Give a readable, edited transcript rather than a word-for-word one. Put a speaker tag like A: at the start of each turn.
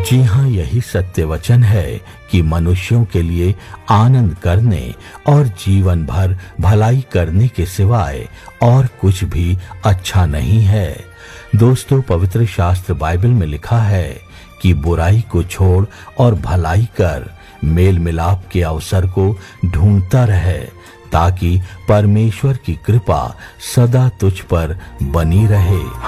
A: जी हाँ, यही सत्य वचन है कि मनुष्यों के लिए आनंद करने और जीवन भर भलाई करने के सिवाय और कुछ भी अच्छा नहीं है। दोस्तों, पवित्र शास्त्र बाइबल में लिखा है कि बुराई को छोड़ और भलाई कर, मेल मिलाप के अवसर को ढूंढता रहे, ताकि परमेश्वर की कृपा सदा तुझ पर बनी रहे।